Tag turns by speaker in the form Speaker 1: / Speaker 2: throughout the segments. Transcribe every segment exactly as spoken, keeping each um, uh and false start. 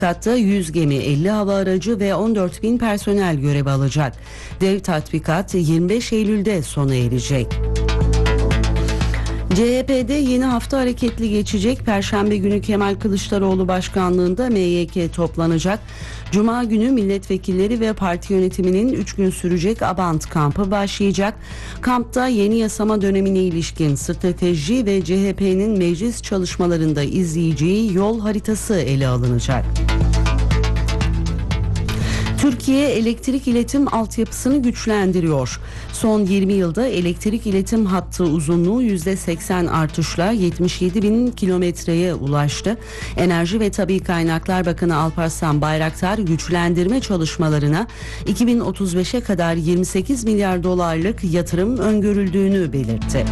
Speaker 1: Tatbikatta yüz gemi, elli hava aracı ve on dört bin personel görev alacak. Dev tatbikat yirmi beş Eylül'de sona erecek. C H P'de yeni hafta hareketli geçecek. Perşembe günü Kemal Kılıçdaroğlu başkanlığında M Y K toplanacak. Cuma günü milletvekilleri ve parti yönetiminin üç gün sürecek Abant kampı başlayacak. Kampta yeni yasama dönemine ilişkin strateji ve C H P'nin meclis çalışmalarında izleyeceği yol haritası ele alınacak. Türkiye elektrik iletim altyapısını güçlendiriyor. Son yirmi yılda elektrik iletim hattı uzunluğu yüzde seksen artışla yetmiş yedi bin kilometreye ulaştı. Enerji ve Tabii Kaynaklar Bakanı Alparslan Bayraktar güçlendirme çalışmalarına iki bin otuz beşe kadar yirmi sekiz milyar dolarlık yatırım öngörüldüğünü belirtti.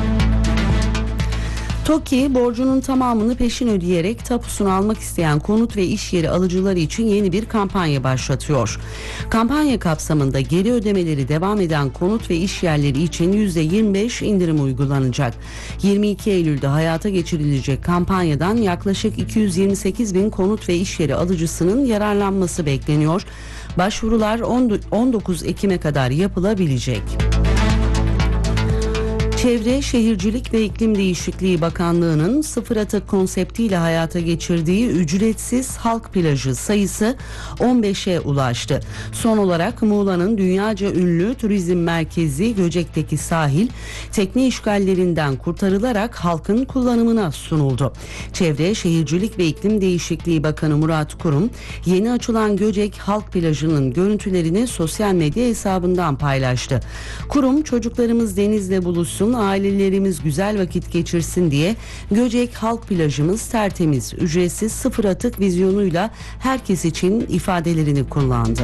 Speaker 1: TOKİ borcunun tamamını peşin ödeyerek tapusunu almak isteyen konut ve iş yeri alıcıları için yeni bir kampanya başlatıyor. Kampanya kapsamında geri ödemeleri devam eden konut ve iş yerleri için yüzde yirmi beş indirim uygulanacak. yirmi iki Eylül'de hayata geçirilecek kampanyadan yaklaşık iki yüz yirmi sekiz bin konut ve iş yeri alıcısının yararlanması bekleniyor. Başvurular on dokuz Ekim'e kadar yapılabilecek. Çevre, Şehircilik ve İklim Değişikliği Bakanlığı'nın sıfır atık konseptiyle hayata geçirdiği ücretsiz halk plajı sayısı on beşe ulaştı. Son olarak Muğla'nın dünyaca ünlü turizm merkezi Göcek'teki sahil tekne işgallerinden kurtarılarak halkın kullanımına sunuldu. Çevre, Şehircilik ve İklim Değişikliği Bakanı Murat Kurum, yeni açılan Göcek Halk Plajı'nın görüntülerini sosyal medya hesabından paylaştı. Kurum, çocuklarımız denizle buluşsun, ailelerimiz güzel vakit geçirsin diye Göcek Halk Plajımız tertemiz, ücretsiz, sıfır atık vizyonuyla herkes için ifadelerini kullandı.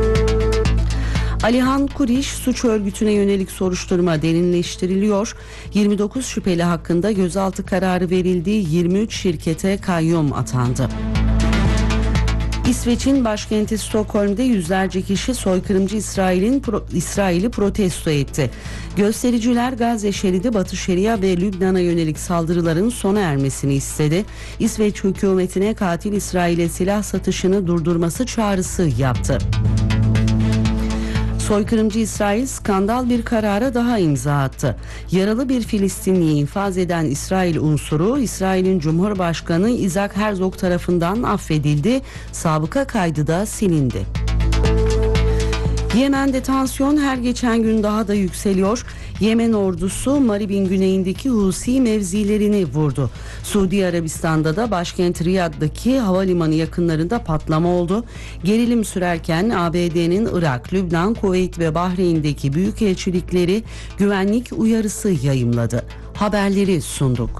Speaker 1: Alihan Kuriş suç örgütüne yönelik soruşturma derinleştiriliyor. yirmi dokuz şüpheli hakkında gözaltı kararı verildi. yirmi üç şirkete kayyum atandı. İsveç'in başkenti Stockholm'de yüzlerce kişi soykırımcı İsrail'in pro, İsrail'i protesto etti. Göstericiler Gazze şeridi, Batı Şeria ve Lübnan'a yönelik saldırıların sona ermesini istedi. İsveç hükümetine katil İsrail'e silah satışını durdurması çağrısı yaptı. Soykırımcı İsrail skandal bir karara daha imza attı. Yaralı bir Filistinliyi infaz eden İsrail unsuru, İsrail'in Cumhurbaşkanı Isaac Herzog tarafından affedildi. Sabıka kaydı da silindi. Yemen'de tansiyon her geçen gün daha da yükseliyor. Yemen ordusu Maribin güneyindeki Husi mevzilerini vurdu. Suudi Arabistan'da da başkent Riyad'daki havalimanı yakınlarında patlama oldu. Gerilim sürerken A B D'nin Irak, Lübnan, Kuveyt ve Bahreyn'deki büyükelçilikleri güvenlik uyarısı yayımladı. Haberleri sunduk.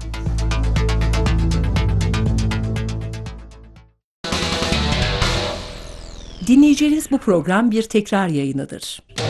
Speaker 2: Dinleyeceğiniz bu program bir tekrar yayınıdır.